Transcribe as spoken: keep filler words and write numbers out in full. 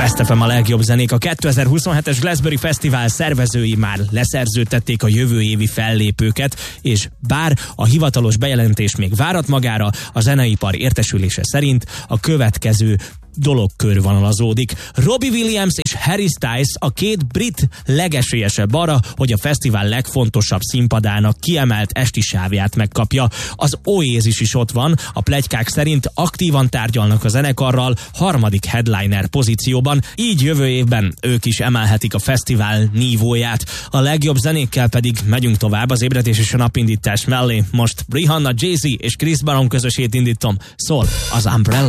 Best ef em a legjobb zenék. A kétezer-huszonhetes Glastonbury Fesztivál szervezői már leszerződtették a jövő évi fellépőket, és bár a hivatalos bejelentés még várat magára, a zeneipar értesülése szerint a következő dolog körvonalazódik. Robbie Williams és Harry Styles a két brit legesélyesebb arra, hogy a fesztivál legfontosabb színpadának kiemelt esti sávját megkapja. Az Oasis is ott van, a pletykák szerint aktívan tárgyalnak a zenekarral harmadik headliner pozícióban, így jövő évben ők is emelhetik a fesztivál nívóját. A legjobb zenékkel pedig megyünk tovább az ébredés és a napindítás mellé. Most Rihanna, Jay-Z és Chris Brown közösét indítom, szól az Umbrella.